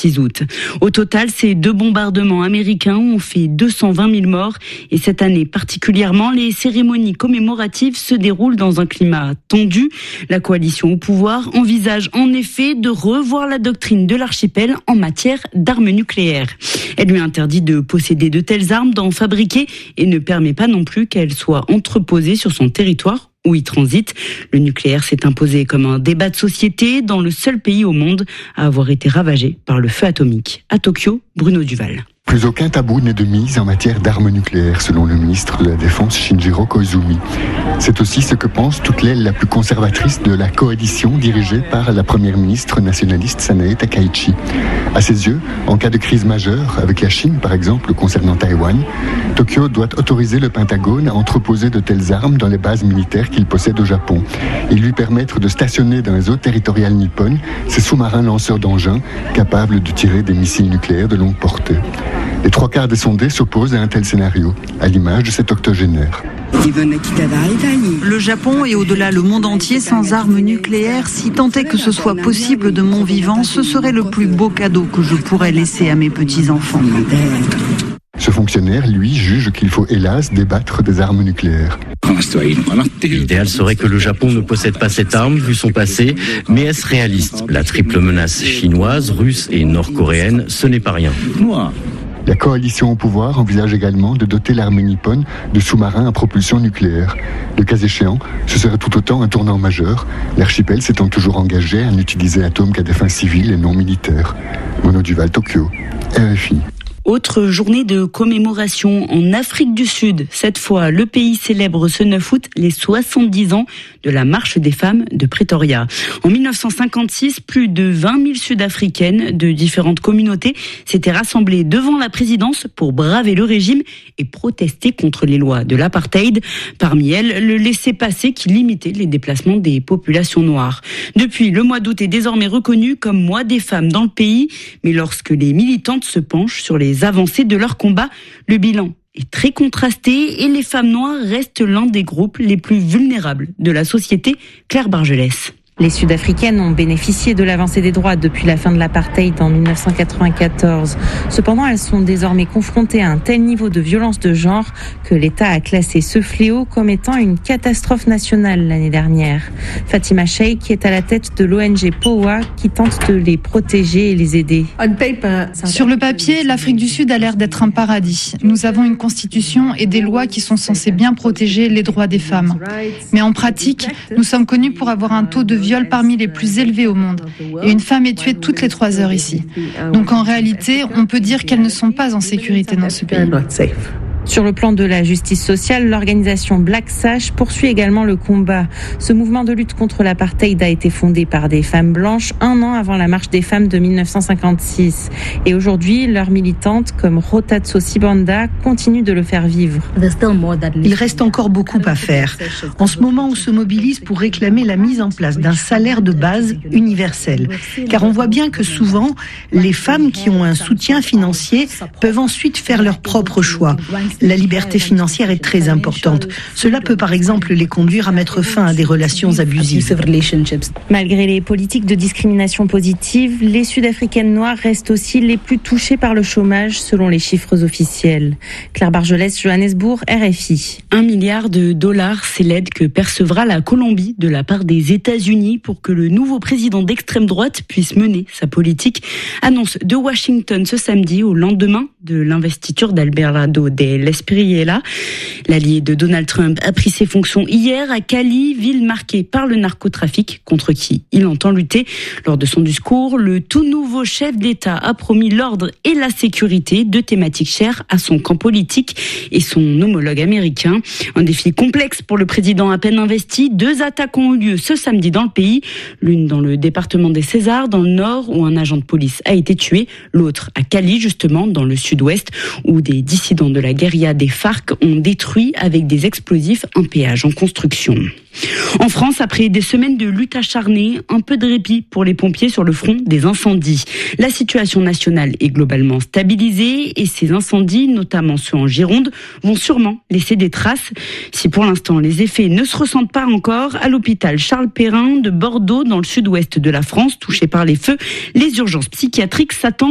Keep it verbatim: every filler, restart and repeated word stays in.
six août. Au total, ces deux bombardements américains ont fait deux cent vingt mille morts et cette année particulièrement, les cérémonies commémoratives se déroulent dans un climat tendu. La coalition au pouvoir envisage en effet de revoir la doctrine de l'archipel en matière d'armes nucléaires. Elle lui interdit de posséder de telles armes, d'en fabriquer et ne permet pas non plus qu'elles soient entreposées sur son territoire où il transite. Le nucléaire s'est imposé comme un débat de société dans le seul pays au monde à avoir été ravagé par le feu atomique. À Tokyo, Bruno Duval. Plus aucun tabou n'est de mise en matière d'armes nucléaires, selon le ministre de la Défense Shinjiro Koizumi. C'est aussi ce que pense toute l'aile la plus conservatrice de la coalition dirigée par la première ministre nationaliste Sanae Takaichi. À ses yeux, en cas de crise majeure, avec la Chine par exemple concernant Taïwan, Tokyo doit autoriser le Pentagone à entreposer de telles armes dans les bases militaires qu'il possède au Japon et lui permettre de stationner dans les eaux territoriales nippones ses sous-marins lanceurs d'engins capables de tirer des missiles nucléaires de longue portée. Les trois quarts des sondés s'opposent à un tel scénario, à l'image de cet octogénaire. Le Japon et au-delà le monde entier sans armes nucléaires, si tant est que ce soit possible de mon vivant, ce serait le plus beau cadeau que je pourrais laisser à mes petits-enfants. Ce fonctionnaire, lui, juge qu'il faut hélas débattre des armes nucléaires. L'idéal serait que le Japon ne possède pas cette arme, vu son passé, mais est-ce réaliste ? La triple menace chinoise, russe et nord-coréenne, ce n'est pas rien. La coalition au pouvoir envisage également de doter l'armée nippone de sous-marins à propulsion nucléaire. Le cas échéant, ce serait tout autant un tournant majeur, l'archipel s'étant toujours engagé à n'utiliser l'atome qu'à des fins civiles et non militaires. Bruno Duval, Tokyo, R F I. Autre journée de commémoration en Afrique du Sud. Cette fois, le pays célèbre ce neuf août les soixante-dix ans de la marche des femmes de Pretoria. En mille neuf cent cinquante-six, plus de vingt mille Sud-Africaines de différentes communautés s'étaient rassemblées devant la présidence pour braver le régime et protester contre les lois de l'apartheid. Parmi elles, le laissez-passer qui limitait les déplacements des populations noires. Depuis, le mois d'août est désormais reconnu comme mois des femmes dans le pays. Mais lorsque les militantes se penchent sur les avancées de leur combat, le bilan est très contrasté et les femmes noires restent l'un des groupes les plus vulnérables de la société. Claire Bargelès. Les Sud-Africaines ont bénéficié de l'avancée des droits depuis la fin de l'apartheid en mille neuf cent quatre-vingt-quatorze. Cependant, elles sont désormais confrontées à un tel niveau de violence de genre que l'État a classé ce fléau comme étant une catastrophe nationale l'année dernière. Fatima Sheikh, qui est à la tête de l'O N G POA, qui tente de les protéger et les aider. Sur le papier, l'Afrique du Sud a l'air d'être un paradis. Nous avons une constitution et des lois qui sont censées bien protéger les droits des femmes. Mais en pratique, nous sommes connus pour avoir un taux de viol parmi les plus élevés au monde. Et une femme est tuée toutes les trois heures ici. Donc en réalité, on peut dire qu'elles ne sont pas en sécurité dans ce pays. Sur le plan de la justice sociale, l'organisation Black Sash poursuit également le combat. Ce mouvement de lutte contre l'apartheid a été fondé par des femmes blanches un an avant la marche des femmes de mille neuf cent cinquante-six. Et aujourd'hui, leurs militantes, comme Rotatso Sibanda, continuent de le faire vivre. Il reste encore beaucoup à faire. En ce moment, on se mobilise pour réclamer la mise en place d'un salaire de base universel. Car on voit bien que souvent, les femmes qui ont un soutien financier peuvent ensuite faire leurs propres choix. La liberté financière est très importante. Cela peut par exemple les conduire à mettre fin à des relations abusives. Malgré les politiques de discrimination positive, les Sud-Africaines noires restent aussi les plus touchées par le chômage selon les chiffres officiels. Claire Bargelès, Johannesburg, R F I. Un milliard de dollars, c'est l'aide que percevra la Colombie de la part des États-Unis pour que le nouveau président d'extrême droite puisse mener sa politique. Annonce de Washington ce samedi au lendemain de l'investiture d'Alberto de L'espriella. L'allié de Donald Trump a pris ses fonctions hier à Cali, ville marquée par le narcotrafic contre qui il entend lutter. Lors de son discours, le tout nouveau chef d'État a promis l'ordre et la sécurité, deux thématiques chères à son camp politique et son homologue américain. Un défi complexe pour le président à peine investi. Deux attaques ont eu lieu ce samedi dans le pays. L'une dans le département des Césars, dans le nord, où un agent de police a été tué. L'autre à Cali, justement, dans le sud-ouest, où des dissidents de la guérilla des FARC ont détruit avec des explosifs un péage en construction. En France, après des semaines de lutte acharnée, un peu de répit pour les pompiers sur le front des incendies. La situation nationale est globalement stabilisée et ces incendies, notamment ceux en Gironde, vont sûrement laisser des traces. Si pour l'instant les effets ne se ressentent pas encore, à l'hôpital Charles Perrin de Bordeaux, dans le sud-ouest de la France, touché par les feux, les urgences psychiatriques s'attendent